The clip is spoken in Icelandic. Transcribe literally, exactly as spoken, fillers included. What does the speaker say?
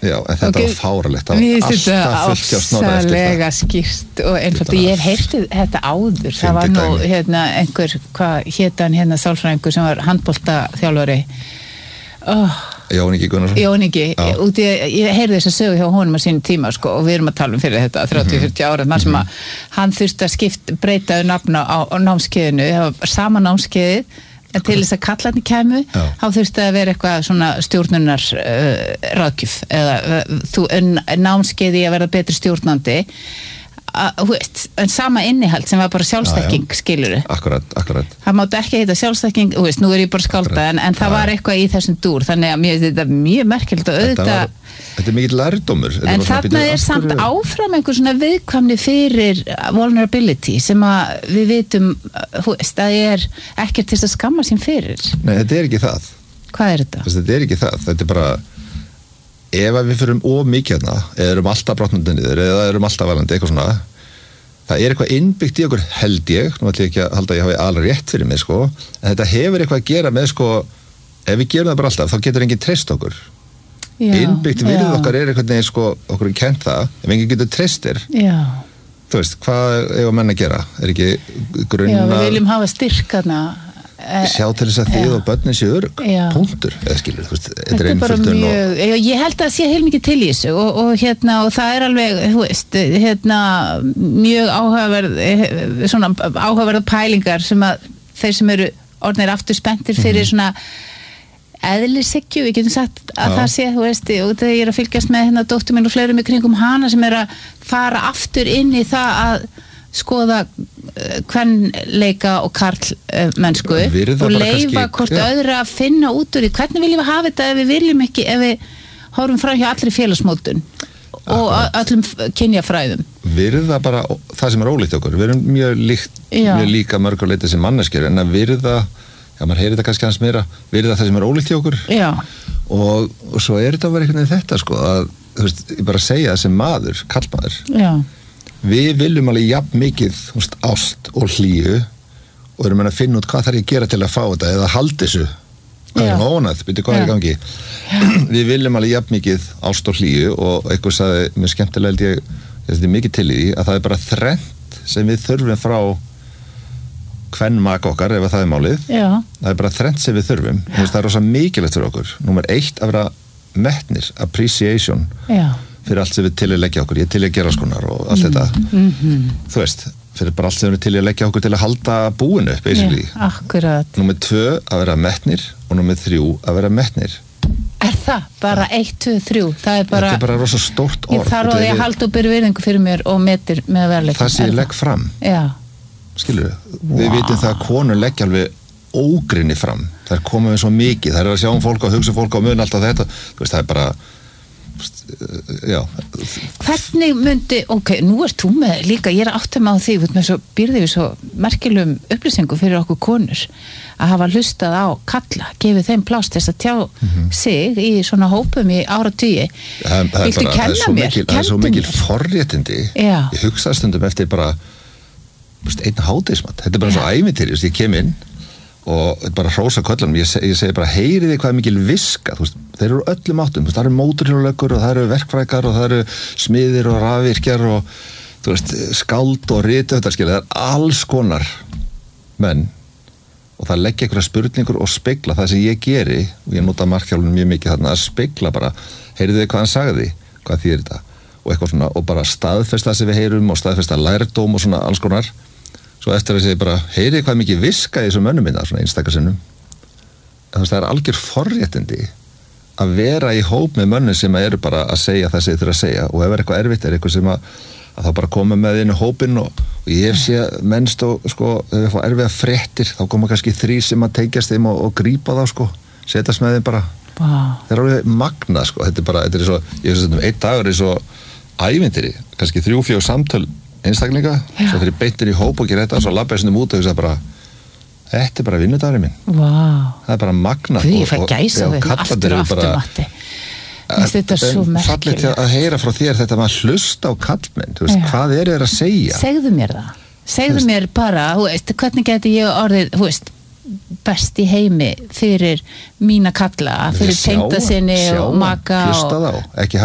Já, en þetta okay. var fáralegt. Það var alltaf fullt hjá Snorra eftir það. Mér skýrt og einfalt og ég hef heyrti þetta áður. Það var nú hérna einhver, hvað hét hann hérna sálfræðingur sem var handboltaþjálfari. Oh. Jón Ingi Gunnarsson. Jón Ingi, út í, ég heyrði þess að sögu hjá honum á sínum tíma sko og við erum að tala um fyrir þetta þrjátíu til fjörutíu ára, mann sem að hann þurfti að skipta, breyta nafn á, á námskeiðinu, það var sama námskeiðið en til þess að kallarnir kæmu þá þurfti að vera eitthvað svona stjórnunar uh, ráðgjöf eða uh, þú, námskeiði að vera betri stjórnandi uh, veist, en sama innihald sem var bara sjálfsþekking skiluru. Akkurat, akkurat. Það mátti ekki heita sjálfsþekking, þú veist, nú er ég bara skálda en, en það var eitthvað í þessum dúr þannig að mér þetta er mjög merkilegt og auðvitað Þetta er mikill lærdómur. En þarna er samt áfram einhver svona viðkvæmni fyrir vulnerability sem að við vitum, þú veist, að ég er ekkert til að skamma sín fyrir. Nei, þetta er ekki það. Hvað er þetta? Þetta er ekki það. Þetta er bara, ef við fyrum of mikið hérna, eða erum alltaf brotnandi niður, eða erum alltaf valandi, eitthvað svona, það er eitthvað innbyggt í okkur, held ég, nú ætlum ég ekki að halda að ég hafi alveg rétt fyrir mig, sko, en þetta hefur eitthvað að gera með, sko, ef við gerum það bara alltaf, þá getur enginn treyst okkur. Já, innbyggt virðið okkar er einhvern veginn sko okkur er kennt það, ef enginn getur treystir já. Þú veist, hvað eiga menn að gera er ekki grunna já, við viljum hafa styrkana sjá til þess að þið og börnin séu örugg punktur, eða skilur, þú veist þetta er einföldun og ég held að sé heilmikið til í þessu og, og hérna, og það er alveg þú veist, hérna mjög áhugaverð svona áhugaverða pælingar sem að þeir sem eru orðnir aftur spenntir fyrir mm-hmm. svona eðlishyggju, við getum sagt að Já. Það sé, þú veist, og þegar ég er að fylgjast með hérna dóttur minn og fleirum í kringum hana sem er að fara aftur inn í það að skoða kvenleika og karlmennsku og leifa hvort ja. Öðru að finna út úr því, hvernig viljum við hafa þetta ef við viljum ekki, ef við horfum frá hjá allri félagsmótun og öllum kynjafræðum. Virða bara það sem er ólíkt okkur, við erum mjög líkt, Já. Mjög líka mörgur leiti sem manneskjur, en að virða Já, maður heyrir þetta kannski hans meira, virða það sem er ólíkt hjá okkur. Já. Og, og svo er þetta að vera einhvern veginn þetta, sko, að, þú veist, ég bara segja það sem maður, kallmaður. Já. Við viljum alveg jafn mikið, þú veist, ást og hlýju og erum að finna út hvað þarf ég að gera til að fá þetta eða halda þessu. Það er ónað, byrju hvað Já. Er í gangi. Já. Við viljum alveg jafn mikið ást og hlýju og eitthvað sagði, mér skemmtilega held ég, þetta er mikið til í því, að það er bara þrennt sem við þurfum frá hvern maka okkar ef það er málið Já. Það er bara þrennt sem við þurfum það er rosa mikilvægt fyrir okkur númer eitt að vera metnir, appreciation Já. Fyrir allt sem við til að leggja okkur ég til að gera skonar og allt þetta mm-hmm. þú veist, fyrir bara allt sem við til að leggja okkur til að halda búinu basically Já, akkurat númer tvö að vera metnir og númer þrjú að vera metnir Er það? Bara eitt, tvö, þrjú það er bara, þetta er bara rosa stórt orð ég þarf að ég halda og byrja virðingu fyrir mér og metir með verðleikum það sem ég legg fram Já skilur við, wow. Við vitum það að konur leggja alveg ógrinni fram það er komið með svo mikið, það er að sjá um fólk og hugsa um fólk og mun alltaf þetta þú veist, það er bara já Hvernig myndi, ok, nú ert þú með líka, ég er áttum á því með svo, býrði við svo merkilegum upplýsingu fyrir okkur konur að hafa hlustað á kalla, gefið þeim pláss til þess að tjá mm-hmm. sig í svona hópum í áratugi Viltu kenna mér? Mikil, það er svo mikil forréttindi Já. Ég hugsa stundum eftir bara einn hádegismat, þetta er bara svo ævintýri ég kem inn og bara hrósa kollanum, ég, seg, ég segi bara heyriði hvað er mikil viska, þú veist, þeir eru öllum áttum, það eru mótorhjólaugur og það eru verkfrækar og það eru smiðir og rafvirkjar og þú veist, skáld og rithöfundar, það er alls konar menn og það leggja einhverja spurningur og spegla það sem ég geri og ég nota markhjálfum mjög mikið þarna að spegla bara, heyriði hvað hann sagði, hvað þýðir þetta og eitthvað svona, og bara staðfesta það sem við heyrum og staðfesta lærdóm og svona alls konar svo eftir að segja bara, heyri hvað mikið viska í þessum mönnum minna, svona einstakarsinnum það er algjör forréttindi að vera í hóp með mönnum sem eru bara að segja það sem þið þurfa að segja og ef er eitthvað erfitt er eitthvað sem að, að þá bara koma með inn í hópinn og, og ég hef séð mennst og sko, ef við fá erfiða fréttir þá koma kannski þrý sem að tengjast þeim og, og grípa þá sko, setjast með þeim bara wow. Það er alveg magnað sko, þetta er bara, þetta er svo, ég veist þetta um einn dagur er svo ævintýri, kannski þrjú, fjögur samtöl einstaklinga, Já. Svo fyrir beintir í hóp og gera þetta og svo labba þessum út og þess að bara þetta er bara vinnudagurinn minn wow. það er bara magnað Því ég fæ gæsa við aftur og aftur matti þetta er svo merkilegt fallegt að heyra frá þér þetta maður hlusta á kallmenn þú veist, Já. Hvað er þér að segja segðu mér það, segðu veist, mér bara þú veist, hvernig geti ég orðið þú veist, best í heimi fyrir mína kalla fyrir tengdasinni og maka hlusta þá, ekki